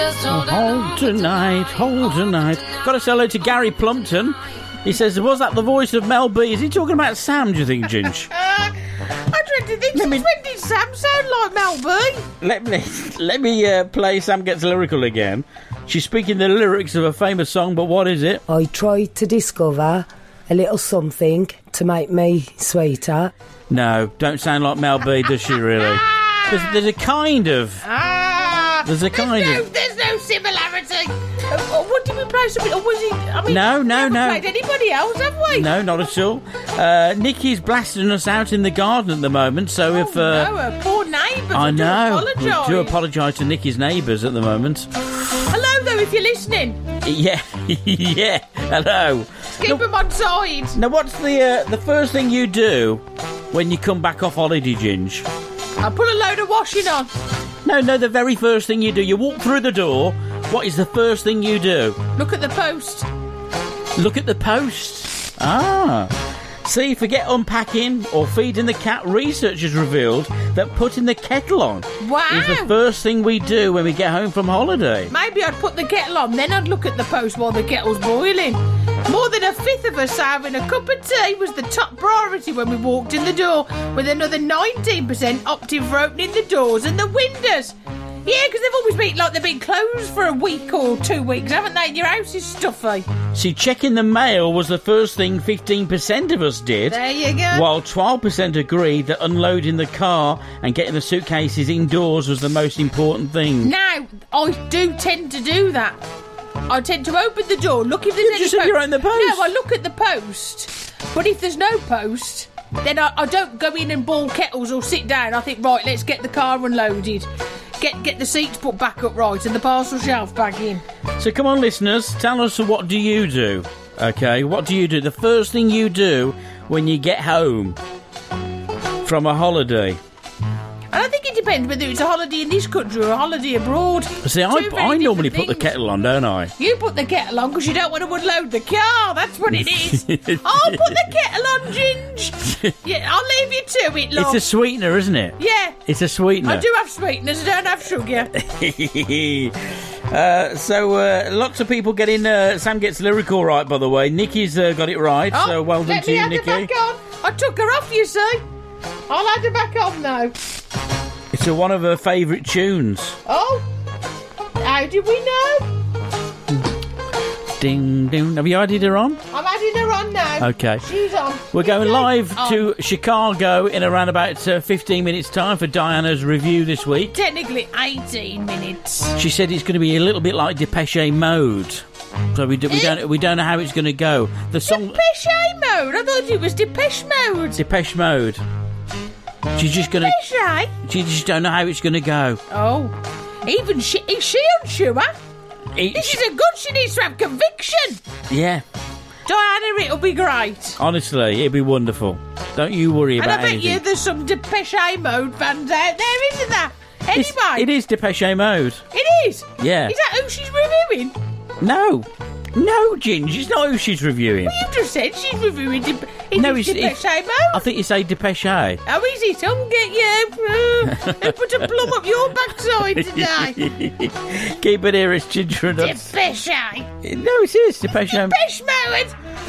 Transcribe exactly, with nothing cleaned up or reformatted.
Oh, hold tonight, hold tonight. Got to say hello to Gary Plumpton. He says, was that the voice of Mel B? Is he talking about Sam, do you think, Ginge? uh, I tried to think, since me... when did Sam sound like Mel B? Let me, let me uh, play Sam Gets Lyrical again. She's speaking the lyrics of a famous song, but what is it? I tried to discover a little something to make me sweeter. No, don't sound like Mel B, does she really? There's, there's a kind of... Ah, there's a kind there's no, of... There's no similarity. Uh, what did we play? Something? Or was he... I mean, no, no, we haven't no. played anybody else, have we? No, not at all. Uh, Nikki's blasting us out in the garden at the moment, so oh, if... Uh, no, her poor neighbours. I know. Do we do apologise to Nikki's neighbours at the moment. Hello, though, if you're listening. Yeah, yeah, hello. Keep now, them on side. Now, what's the uh, the first thing you do when you come back off holiday, Ginge? I put a load of washing on. No, no, the very first thing you do. You walk through the door. What is the first thing you do? Look at the post. Look at the post. Ah. See, forget unpacking or feeding the cat. Research has revealed that putting the kettle on wow. is the first thing we do when we get home from holiday. Maybe I'd put the kettle on, then I'd look at the post while the kettle's boiling. More than a fifth of us having a cup of tea was the top priority when we walked in the door, with another nineteen percent opting for opening the doors and the windows. Yeah, because they've always been like they've been closed for a week or two weeks, haven't they? And your house is stuffy. See, checking the mail was the first thing fifteen percent of us did. There you go. While twelve percent agreed that unloading the car and getting the suitcases indoors was the most important thing. Now, I do tend to do that. I tend to open the door, look if there's you any just said post. you're on the post. No, I look at the post. But if there's no post, then I, I don't go in and boil kettles or sit down. I think, right, let's get the car unloaded. Get get the seats put back up right and the parcel shelf back in. So come on, listeners, tell us what do you do? Okay, what do you do? The first thing you do when you get home from a holiday. And I think it depends whether it's a holiday in this country or a holiday abroad. See, I, I normally put the kettle on, don't I? You put the kettle on because you don't want to unload the car. That's what it is. I'll put the kettle on, Ginge. Yeah, I'll leave you to it, love. It's a sweetener, isn't it? Yeah. It's a sweetener. I do have sweeteners, I don't have sugar. uh, so, uh, lots of people getting uh, Sam Gets Lyrical right, by the way. Nikki's uh, got it right, oh, so well done to you, Nikki. Let me add her back on. I took her off, you see. I'll add her back on now. It's a, one of her favourite tunes. Oh, how did we know? Ding, ding. Have you added her on? I'm adding her on now. Okay. She's on. We're going She's live on. to Chicago in around about uh, fifteen minutes' time for Diana's review this week. Technically eighteen minutes. She said it's going to be a little bit like Depeche Mode. So we, do, we don't we don't know how it's going to go. The song Depeche Mode? I thought it was Depeche Mode. Depeche Mode. She's just going to... Depeche? She just don't know how it's going to go. Oh. Even she... Is she unsure? It, this is a good... She needs to have conviction. Yeah. Diana, it'll be great. Honestly, it'll be wonderful. Don't you worry and about I bet anything. you there's some Depeche Mode fans out there, isn't there? Anyway. It's, it is Depeche Mode. It is? Yeah. Is that who she's reviewing? No. No, Ginge, it's not who she's reviewing. Well, you just said she's reviewing De- no, it's it's, Depeche it's, Mode. I think you say Depeche. Oh, is it? I'll get you. Uh, put a plum up your backside today. Keep it here, it's Ginger and Depeche. No, it is Depeche Mode. Depeche Mode.